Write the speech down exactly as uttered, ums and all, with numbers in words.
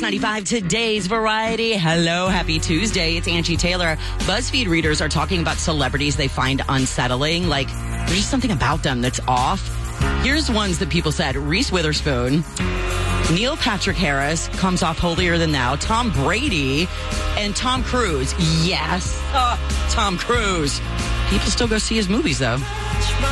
ninety-five, today's Variety. Hello, happy Tuesday. It's Angie Taylor. BuzzFeed readers are talking about celebrities they find unsettling. Like, there's just something about them that's off. Here's ones that people said. Reese Witherspoon, Neil Patrick Harris comes off holier than thou, Tom Brady, and Tom Cruise. Yes, uh, Tom Cruise. People still go see his movies, though.